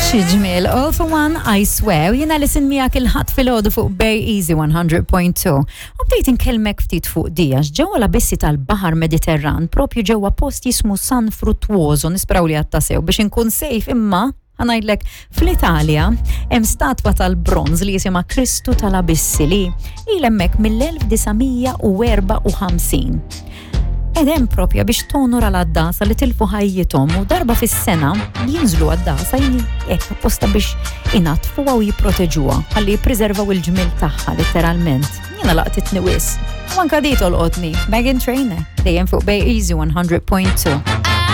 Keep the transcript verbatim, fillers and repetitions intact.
Ġmiel, all for one, I swear, jina li sin miegħek il-ħadd fil-ħodu fuq Bay Easy one hundred point two. U bdejt inkellmek ftit fuq dijax ġewwa l-abissi tal-Baħar Mediterran, propju ġewwa post jismu San Fruttuoso, nisperaw li għattasew biex inkun sejf imma ħanajdlek fl-Italja hemm statwa tal-bronz li jisimha Kristu tal-Abissi li il hemmhekk mill-elf disajn erba' u ħamsin. Edem propja biex tonora l-addasa li tilfu ħajjithom u darba fis-sena jinżlu għaddasa jekk apposta biex inatfuha u jipproteġuha ħalli jippreservaw il-ġmil tagħha letteralment. Jiena laqtitni wis. U anke di tolqotni Meghan Trainor dejjem fuq Bay Easy one hundred point two.